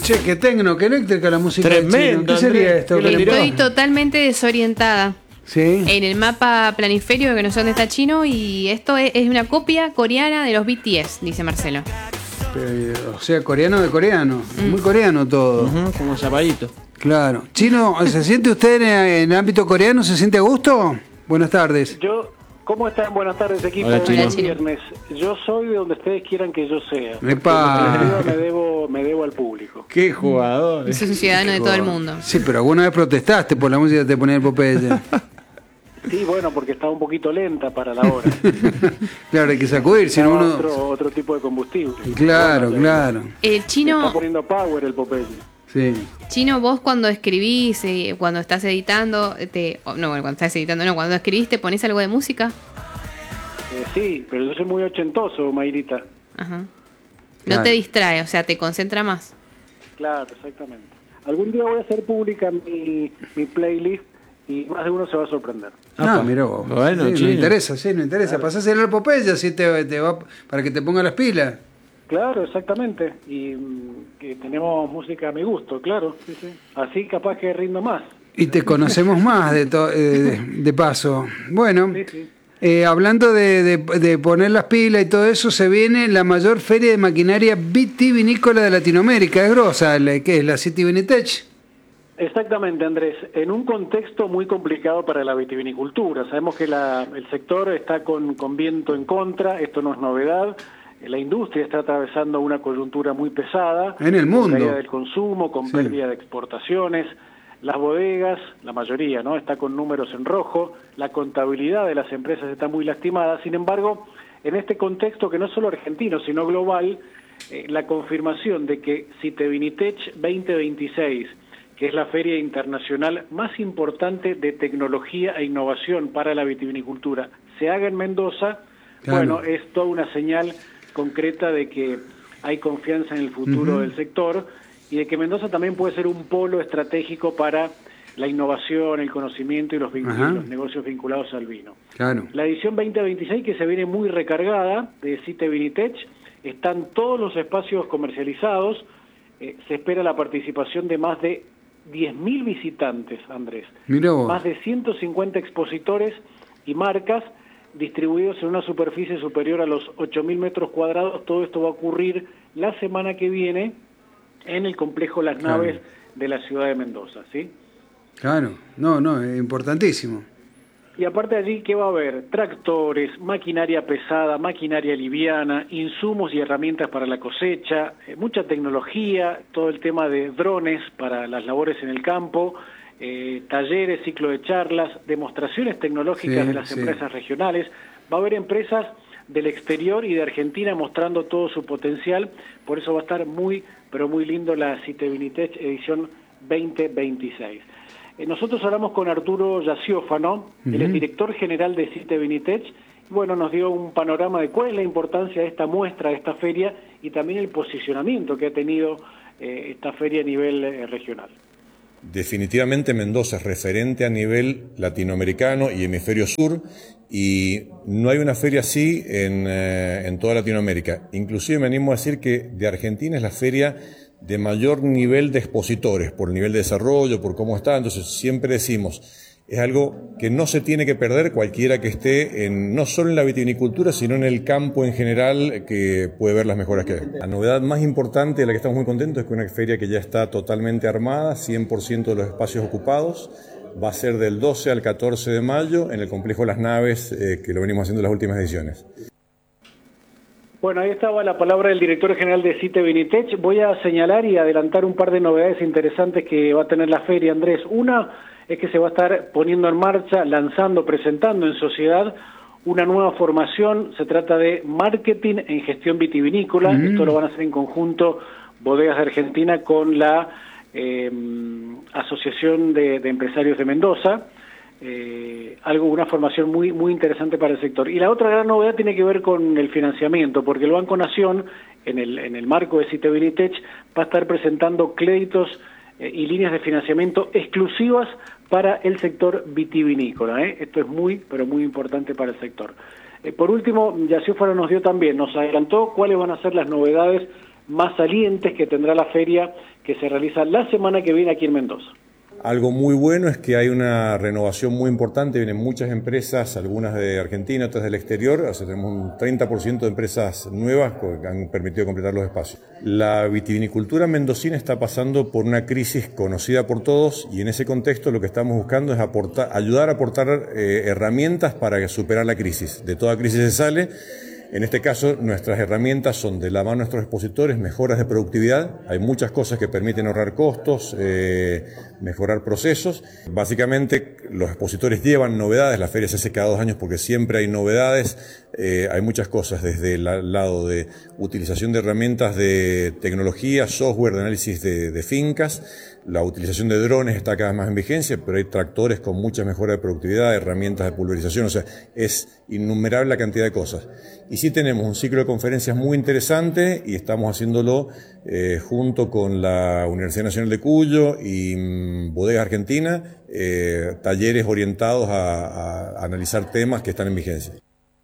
Che, qué tecno, qué eléctrica la música. Tremendo. ¿Qué sería esto? Estoy totalmente desorientada. Sí. En el mapa planiferio que no sé dónde está Chino, y esto es una copia coreana de los BTS, dice Marcelo. O sea, coreano de coreano. Muy coreano todo. Como zapadito. Claro. Chino, ¿se siente usted en el ámbito coreano? ¿Se siente a gusto? Buenas tardes. ¿Cómo están? Buenas tardes, equipo. Hola, Chino. Buen viernes. Yo soy de donde ustedes quieran que yo sea. Epa. Me debo al público. Qué jugador. Es un ciudadano de todo el mundo. Sí, pero alguna vez protestaste por la música que te ponía el Popeye. Sí, bueno, porque estaba un poquito lenta para la hora. Claro, hay que sacudir, si no uno... Otro tipo de combustible. Claro, Bueno, claro. El Chino... Está poniendo power el Popeye. Sí. Chino, vos cuando escribís, cuando estás editando, cuando escribís, ¿te pones algo de música? Sí, pero yo soy muy ochentoso, Mayrita. Ajá. No Claro. te distrae, o sea, te concentra más. Claro, exactamente. Algún día voy a hacer pública mi playlist y más de uno se va a sorprender. Ah, mirá vos. Bueno, sí, Chino. nos interesa, sí, nos interesa. Claro. Pasáselo al Popeye, así te va para que te ponga las pilas. Claro, exactamente. Y que tenemos música a mi gusto, claro. Sí, sí. Así capaz que rindo más. Y te conocemos más de paso. Bueno, Sí, sí. hablando de poner las pilas y todo eso, se viene la mayor feria de maquinaria vitivinícola de Latinoamérica. Es grosa, ¿qué es? ¿La City Vinitech? Exactamente, Andrés. En un contexto muy complicado para la vitivinicultura. Sabemos que el sector está con viento en contra, esto no es novedad. La industria está atravesando una coyuntura muy pesada. En el mundo. Con caída del consumo, con pérdida de exportaciones. Las bodegas, la mayoría, ¿no? Está con números en rojo. La contabilidad de las empresas está muy lastimada. Sin embargo, en este contexto que no es solo argentino, sino global, la confirmación de que Citevinitech 2026, que es la feria internacional más importante de tecnología e innovación para la vitivinicultura, se haga en Mendoza, Claro. bueno, es toda una señal concreta de que hay confianza en el futuro del sector y de que Mendoza también puede ser un polo estratégico para la innovación, el conocimiento y los negocios vinculados al vino. Claro. La edición 2026, que se viene muy recargada de Citevinitech, están todos los espacios comercializados, se espera la participación de más de 10.000 visitantes, Andrés. Mirá vos. Más de 150 expositores y marcas distribuidos en una superficie superior a los 8.000 metros cuadrados. Todo esto va a ocurrir la semana que viene en el complejo Las Naves de la ciudad de Mendoza, ¿sí? Claro, no, es importantísimo. Y aparte allí, ¿qué va a haber? Tractores, maquinaria pesada, maquinaria liviana, insumos y herramientas para la cosecha, mucha tecnología, todo el tema de drones para las labores en el campo, talleres, ciclo de charlas, demostraciones tecnológicas de las empresas regionales. Va a haber empresas del exterior y de Argentina mostrando todo su potencial, por eso va a estar muy, pero muy lindo la Citevinitech edición 2026. Nosotros hablamos con Arturo Yaciófano, él es director general de Citevinitech, y bueno, nos dio un panorama de cuál es la importancia de esta muestra, de esta feria, y también el posicionamiento que ha tenido esta feria a nivel regional. Definitivamente Mendoza es referente a nivel latinoamericano y hemisferio sur, y no hay una feria así en toda Latinoamérica. Inclusive me animo a decir que de Argentina es la feria de mayor nivel de expositores, por el nivel de desarrollo, por cómo está. Entonces siempre decimos, es algo que no se tiene que perder cualquiera que esté no solo en la vitivinicultura, sino en el campo en general, que puede ver las mejoras que hay. La novedad más importante de la que estamos muy contentos es que una feria que ya está totalmente armada, 100% de los espacios ocupados, va a ser del 12 al 14 de mayo en el complejo Las Naves, que lo venimos haciendo en las últimas ediciones. Bueno, ahí estaba la palabra del director general de Citevinitech. Voy a señalar y adelantar un par de novedades interesantes que va a tener la feria, Andrés. Una es que se va a estar poniendo en marcha, lanzando, presentando en sociedad una nueva formación. Se trata de marketing en gestión vitivinícola. Esto lo van a hacer en conjunto Bodegas de Argentina con la Asociación de Empresarios de Mendoza. Una formación muy muy interesante para el sector. Y la otra gran novedad tiene que ver con el financiamiento, porque el Banco Nación, en el marco de Citevinitech, va a estar presentando créditos y líneas de financiamiento exclusivas para el sector vitivinícola. Esto es muy, pero muy importante para el sector. Por último, Yaciófano nos adelantó cuáles van a ser las novedades más salientes que tendrá la feria que se realiza la semana que viene aquí en Mendoza. Algo muy bueno es que hay una renovación muy importante, vienen muchas empresas, algunas de Argentina, otras del exterior, o sea, tenemos un 30% de empresas nuevas que han permitido completar los espacios. La vitivinicultura mendocina está pasando por una crisis conocida por todos y en ese contexto lo que estamos buscando es ayudar a aportar herramientas para superar la crisis. De toda crisis se sale. En este caso, nuestras herramientas son de la mano de nuestros expositores, mejoras de productividad. Hay muchas cosas que permiten ahorrar costos, mejorar procesos. Básicamente, los expositores llevan novedades. La feria se hace cada 2 años porque siempre hay novedades. Hay muchas cosas desde el lado de utilización de herramientas de tecnología, software de análisis de fincas. La utilización de drones está cada vez más en vigencia, pero hay tractores con mucha mejora de productividad, herramientas de pulverización, o sea, es innumerable la cantidad de cosas. Y sí tenemos un ciclo de conferencias muy interesante y estamos haciéndolo junto con la Universidad Nacional de Cuyo y Bodegas Argentina, talleres orientados a analizar temas que están en vigencia.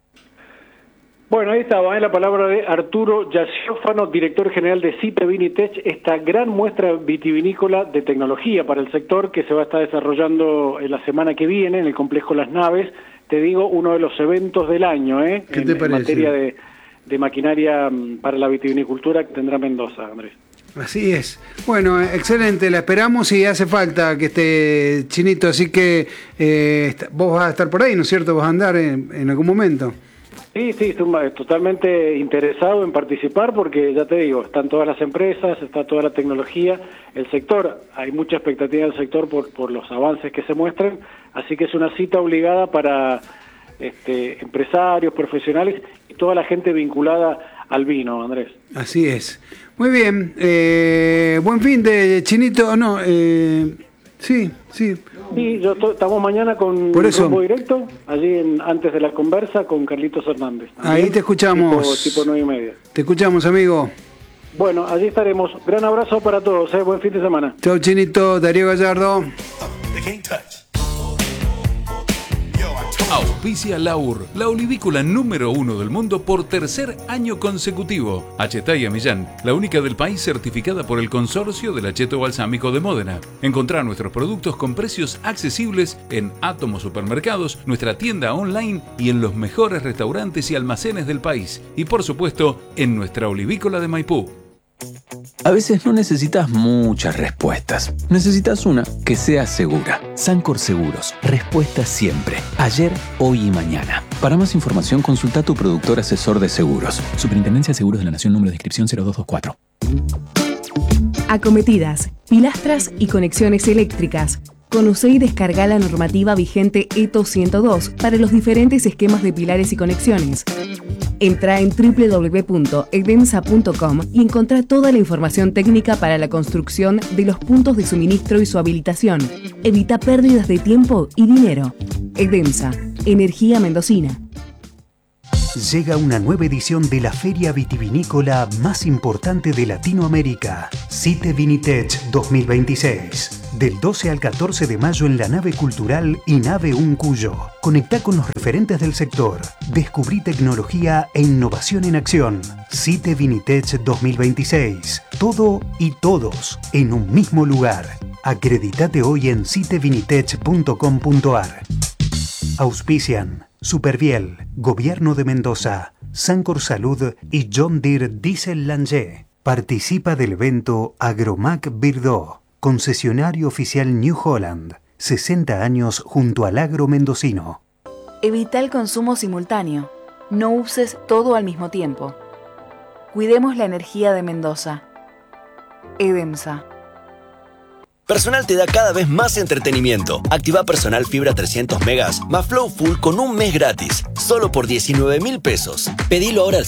Bueno, ahí estaba la palabra de Arturo Yaciófano, director general de CITE Vinitech, esta gran muestra vitivinícola de tecnología para el sector que se va a estar desarrollando en la semana que viene en el complejo Las Naves. Te digo, uno de los eventos del año, ¿Qué te parece? En materia de maquinaria para la vitivinicultura que tendrá Mendoza, Andrés. Así es. Bueno, excelente, la esperamos y hace falta que esté Chinito, así que vos vas a estar por ahí, ¿no es cierto? Vas a andar en algún momento. Sí, estoy totalmente interesado en participar porque, ya te digo, están todas las empresas, está toda la tecnología, el sector, hay mucha expectativa del sector por los avances que se muestran, así que es una cita obligada para empresarios, profesionales y toda la gente vinculada al vino, Andrés. Así es. Muy bien, buen fin de Chinito, no, sí. Sí, estamos mañana con Rumbo Directo, allí antes de la conversa con Carlitos Hernández. Ahí te escuchamos. Tipo 9:30. Te escuchamos, amigo. Bueno, allí estaremos. Gran abrazo para todos, buen fin de semana. Chau, Chinito, Darío Gallardo. Auspicia Laur, la olivícola número 1 del mundo por tercer año consecutivo. Achetaya Millán, la única del país certificada por el Consorcio del Acheto Balsámico de Módena. Encontrá nuestros productos con precios accesibles en Átomo Supermercados, nuestra tienda online y en los mejores restaurantes y almacenes del país. Y por supuesto, en nuestra olivícola de Maipú. A veces no necesitas muchas respuestas. Necesitas una que sea segura. Sancor Seguros. Respuesta siempre. Ayer, hoy y mañana. Para más información, consulta a tu productor asesor de seguros. Superintendencia de Seguros de la Nación, número de inscripción 0224. Acometidas, pilastras y conexiones eléctricas. Conoce y descarga la normativa vigente ETO 102 para los diferentes esquemas de pilares y conexiones. Entra en www.edemsa.com y encontrá toda la información técnica para la construcción de los puntos de suministro y su habilitación. Evita pérdidas de tiempo y dinero. Edemsa, energía mendocina. Llega una nueva edición de la feria vitivinícola más importante de Latinoamérica, CITE Vinitech 2026. Del 12 al 14 de mayo en la nave cultural y nave Cuyo. Conectá con los referentes del sector. Descubrí tecnología e innovación en acción. CITE Vinitech 2026. Todo y todos en un mismo lugar. Acreditate hoy en citevinitech.com.ar. Auspician Superviel, Gobierno de Mendoza, Sancor Salud y John Deere Diesel Langer. Participa del evento Agromac Birdó, concesionario oficial New Holland, 60 años junto al agro mendocino. Evita el consumo simultáneo. No uses todo al mismo tiempo. Cuidemos la energía de Mendoza. Edemsa. Personal te da cada vez más entretenimiento. Activa Personal Fibra 300 megas más Flow Full con un mes gratis. Solo por 19.000 pesos. Pedilo ahora al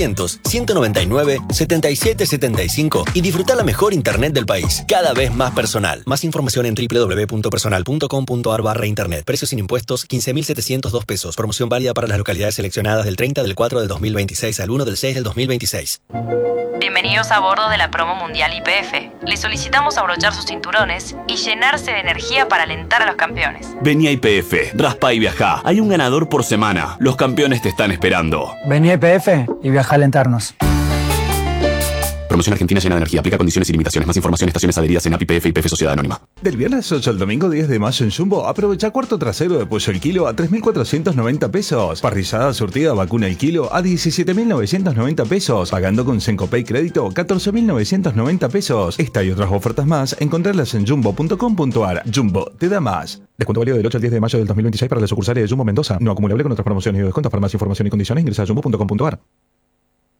0800-199-7775 y disfruta la mejor internet del país. Cada vez más personal. Más información en www.personal.com.ar/internet. Precios sin impuestos, 15.702 pesos. Promoción válida para las localidades seleccionadas del 30 del 4 del 2026 al 1 del 6 del 2026. Bienvenidos a bordo de la promo mundial YPF. Les solicitamos abrochar sus cinturones y llenarse de energía para alentar a los campeones. Vení a YPF, raspa y viajá. Hay un ganador por semana. Los campeones te están esperando. Vení a YPF y viaja a alentarnos. Promoción argentina llena de energía. Aplica condiciones y limitaciones. Más información en estaciones adheridas en API, PF y PF Sociedad Anónima. Del viernes 8 al domingo 10 de mayo en Jumbo, aprovecha cuarto trasero de pollo el kilo a 3.490 pesos. Parrillada surtida vacuna el kilo a 17.990 pesos. Pagando con Sencopay Crédito, 14.990 pesos. Esta y otras ofertas más, encontrarlas en jumbo.com.ar. Jumbo, te da más. Descuento válido del 8 al 10 de mayo del 2026 para las sucursales de Jumbo Mendoza. No acumulable con otras promociones y descuentos. Para más información y condiciones ingresa a jumbo.com.ar.